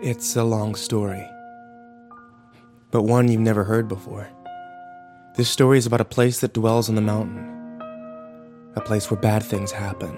It's a long story, but one you've never heard before. This story is about a place that dwells on the mountain, a place where bad things happen.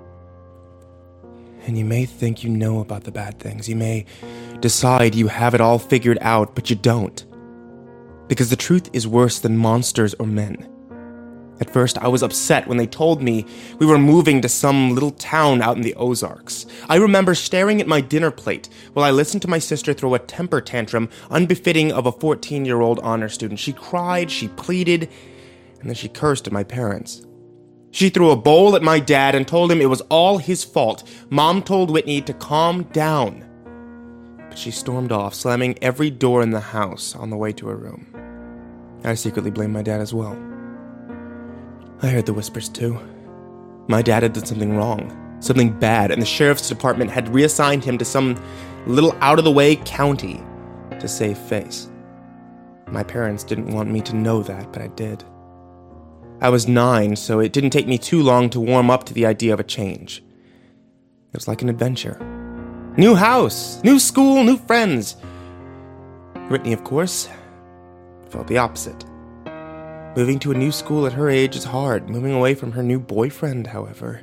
And you may think you know about the bad things. You may decide you have it all figured out, but you don't. Because the truth is worse than monsters or men. At first, I was upset when they told me we were moving to some little town out in the Ozarks. I remember staring at my dinner plate while I listened to my sister throw a temper tantrum unbefitting of a 14-year-old honor student. She cried, she pleaded, and then she cursed at my parents. She threw a bowl at my dad and told him it was all his fault. Mom told Whitney to calm down. But she stormed off, slamming every door in the house on the way to her room. I secretly blamed my dad as well. I heard the whispers too. My dad had done something wrong, something bad, and the sheriff's department had reassigned him to some little out-of-the-way county to save face. My parents didn't want me to know that, but I did. I was 9, so it didn't take me too long to warm up to the idea of a change. It was like an adventure. New house, new school, new friends. Whitney, of course, felt the opposite. Moving to a new school at her age is hard. Moving away from her new boyfriend, however,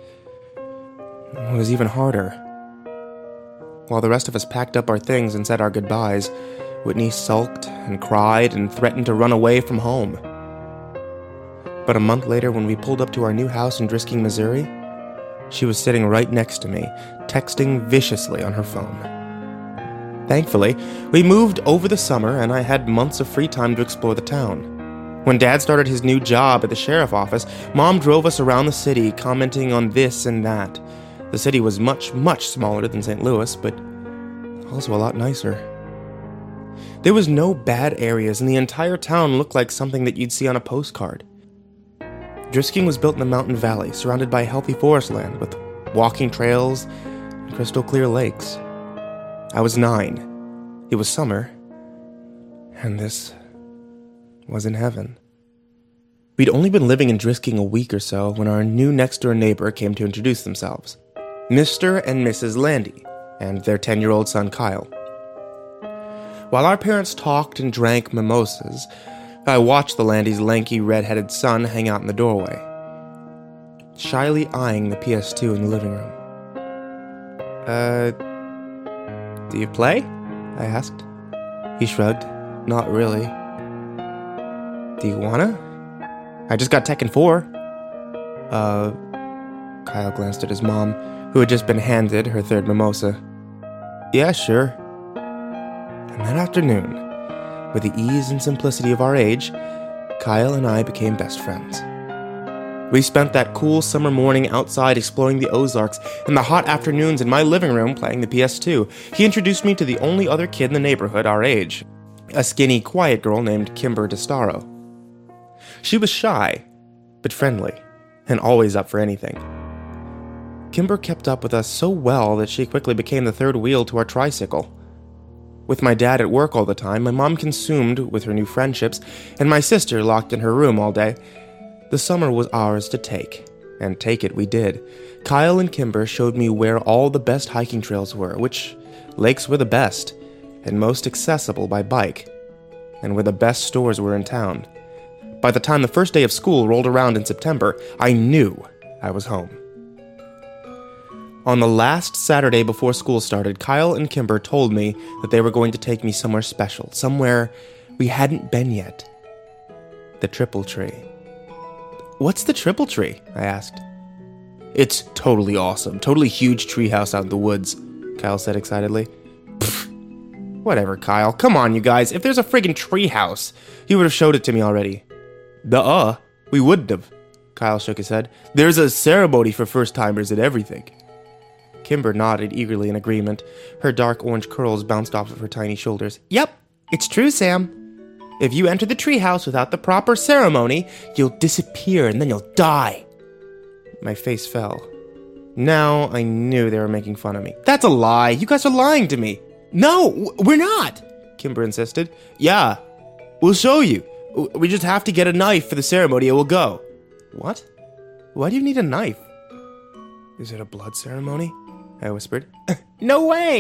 was even harder. While the rest of us packed up our things and said our goodbyes, Whitney sulked and cried and threatened to run away from home. But a month later, when we pulled up to our new house in Drisking, Missouri, she was sitting right next to me, texting viciously on her phone. Thankfully, we moved over the summer, and I had months of free time to explore the town. When Dad started his new job at the sheriff's office, Mom drove us around the city, commenting on this and that. The city was much, much smaller than St. Louis, but also a lot nicer. There was no bad areas, and the entire town looked like something that you'd see on a postcard. Drisking was built in a mountain valley, surrounded by healthy forest land, with walking trails and crystal clear lakes. I was 9. It was summer, and this was in heaven. We'd only been living in Drisking a week or so when our new next-door neighbor came to introduce themselves. Mr. and Mrs. Landy, and their 10-year-old son Kyle. While our parents talked and drank mimosas, I watched the Landys' lanky, red-headed son hang out in the doorway, shyly eyeing the PS2 in the living room. Do you play? I asked. He shrugged. Not really. Do you wanna? I just got Tekken 4. Kyle glanced at his mom, who had just been handed her third mimosa. Yeah, sure. And that afternoon, with the ease and simplicity of our age, Kyle and I became best friends. We spent that cool summer morning outside exploring the Ozarks and the hot afternoons in my living room playing the PS2. He introduced me to the only other kid in the neighborhood our age, a skinny, quiet girl named Kimber DeStaro. She was shy, but friendly, and always up for anything. Kimber kept up with us so well that she quickly became the third wheel to our tricycle. With my dad at work all the time, my mom consumed with her new friendships, and my sister locked in her room all day, the summer was ours to take, and take it we did. Kyle and Kimber showed me where all the best hiking trails were, which lakes were the best, and most accessible by bike, and where the best stores were in town. By the time the first day of school rolled around in September, I knew I was home. On the last Saturday before school started, Kyle and Kimber told me that they were going to take me somewhere special, somewhere we hadn't been yet. The Triple Tree. What's the Triple Tree? I asked. It's totally awesome. Totally huge treehouse out in the woods, Kyle said excitedly. Pfft. Whatever, Kyle. Come on, you guys. If there's a friggin' treehouse, you would have showed it to me already. Duh, we wouldn't have. Kyle shook his head. There's a ceremony for first-timers and everything. Kimber nodded eagerly in agreement. Her dark orange curls bounced off of her tiny shoulders. Yep, it's true, Sam. If you enter the treehouse without the proper ceremony, you'll disappear and then you'll die. My face fell. Now I knew they were making fun of me. That's a lie. You guys are lying to me. No, we're not, Kimber insisted. Yeah, we'll show you. We just have to get a knife for the ceremony and we'll go. What? Why do you need a knife? Is it a blood ceremony? I whispered. No way!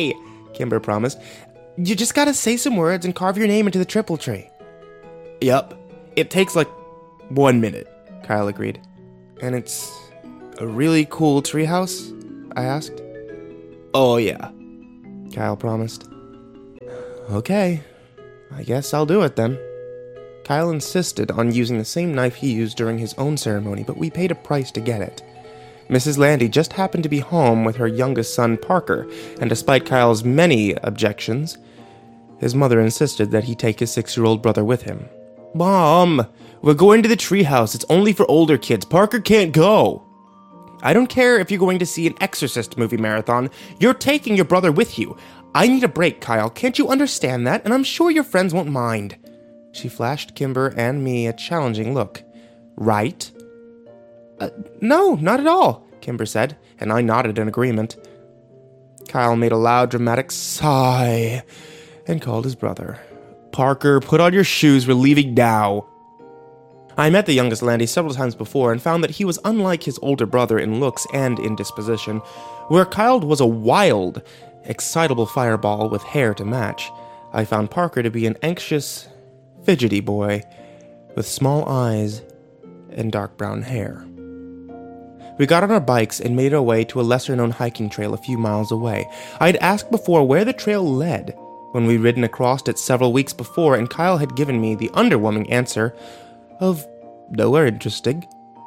Kimber promised. You just gotta say some words and carve your name into the triple tree. Yup. It takes like 1 minute, Kyle agreed. And it's a really cool treehouse? I asked. Oh yeah, Kyle promised. Okay, I guess I'll do it then. Kyle insisted on using the same knife he used during his own ceremony, but we paid a price to get it. Mrs. Landy just happened to be home with her youngest son, Parker, and despite Kyle's many objections, his mother insisted that he take his 6-year-old brother with him. Mom, we're going to the treehouse. It's only for older kids. Parker can't go. I don't care if you're going to see an Exorcist movie marathon. You're taking your brother with you. I need a break, Kyle. Can't you understand that? And I'm sure your friends won't mind. She flashed Kimber and me a challenging look. Right? No, not at all, Kimber said, and I nodded in agreement. Kyle made a loud, dramatic sigh and called his brother. Parker, put on your shoes. We're leaving now. I met the youngest Landy several times before and found that he was unlike his older brother in looks and in disposition. Where Kyle was a wild, excitable fireball with hair to match, I found Parker to be an anxious, fidgety boy with small eyes and dark brown hair. We got on our bikes and made our way to a lesser-known hiking trail a few miles away. I had asked before where the trail led when we'd ridden across it several weeks before, and Kyle had given me the underwhelming answer of nowhere interesting.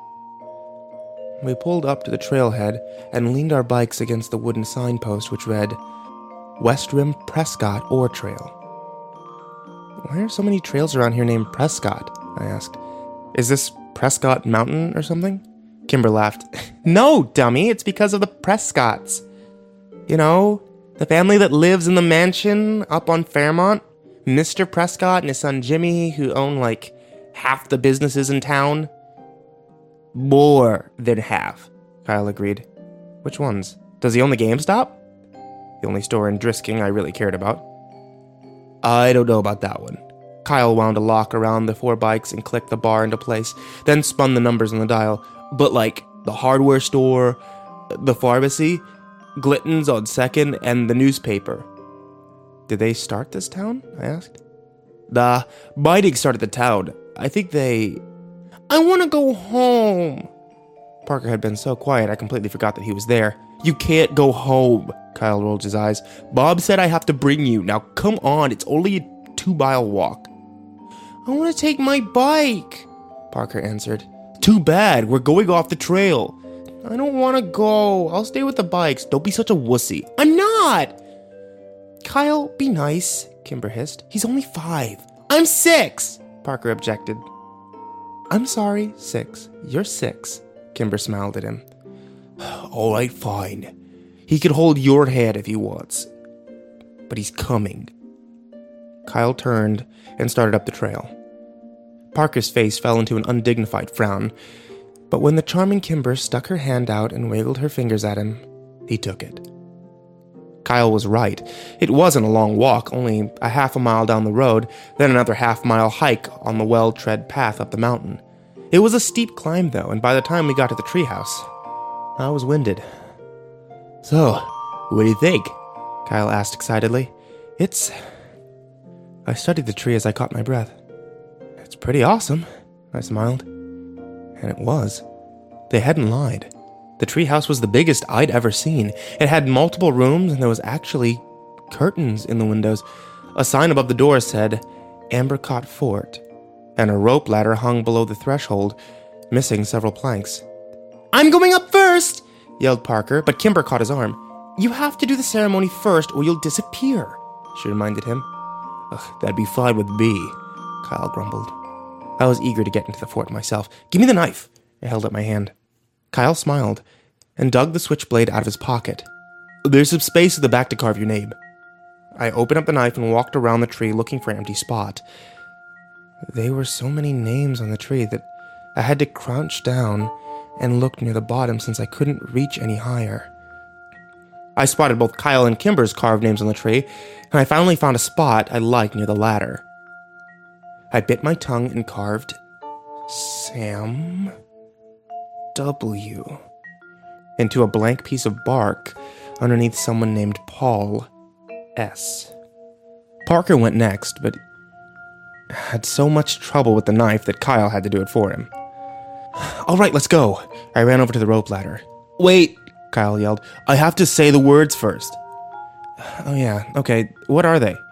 We pulled up to the trailhead and leaned our bikes against the wooden signpost which read, West Rim Prescott Ore Trail. Why are so many trails around here named Prescott? I asked. Is this Prescott Mountain or something? Kimber laughed. No, dummy, it's because of the Prescotts. You know, the family that lives in the mansion up on Fairmont? Mr. Prescott and his son Jimmy, who own like half the businesses in town? More than half, Kyle agreed. Which ones? Does he own the GameStop? The only store in Drisking I really cared about. I don't know about that one. Kyle wound a lock around the 4 bikes and clicked the bar into place, then spun the numbers on the dial. But like the hardware store, the pharmacy, Glitton's on 2nd, and the newspaper. Did they start this town? I asked. Nah, mining started the town. I think they... I want to go home. Parker had been so quiet I completely forgot that he was there. You can't go home, Kyle rolled his eyes. Bob said I have to bring you. Now come on, it's only a 2-mile walk. I want to take my bike, Parker answered. Too bad, we're going off the trail. I don't want to go. I'll stay with the bikes. Don't be such a wussy. I'm not! Kyle, be nice, Kimber hissed. He's only 5. I'm 6, Parker objected. I'm sorry, 6. You're 6, Kimber smiled at him. All right, fine. He can hold your hand if he wants. But he's coming. Kyle turned and started up the trail. Parker's face fell into an undignified frown, but when the charming Kimber stuck her hand out and wiggled her fingers at him, he took it. Kyle was right. It wasn't a long walk, only a half a mile down the road, then another half-mile hike on the well-tread path up the mountain. It was a steep climb, though, and by the time we got to the treehouse, I was winded. So, what do you think? Kyle asked excitedly. I studied the tree as I caught my breath. It's pretty awesome, I smiled. And it was. They hadn't lied. The treehouse was the biggest I'd ever seen. It had multiple rooms, and there was actually curtains in the windows. A sign above the door said, Ambercott Fort, and a rope ladder hung below the threshold, missing several planks. I'm going up first, yelled Parker, but Kimber caught his arm. You have to do the ceremony first, or you'll disappear, she reminded him. That'd be fine with me, Kyle grumbled. I was eager to get into the fort myself. Give me the knife, I held up my hand. Kyle smiled and dug the switchblade out of his pocket. There's some space at the back to carve your name. I opened up the knife and walked around the tree looking for an empty spot. There were so many names on the tree that I had to crouch down and look near the bottom since I couldn't reach any higher. I spotted both Kyle and Kimber's carved names on the tree, and I finally found a spot I liked near the ladder. I bit my tongue and carved Sam W. into a blank piece of bark underneath someone named Paul S. Parker went next, but had so much trouble with the knife that Kyle had to do it for him. All right, let's go. I ran over to the rope ladder. Wait, Kyle yelled. I have to say the words first. Oh yeah, okay, what are they?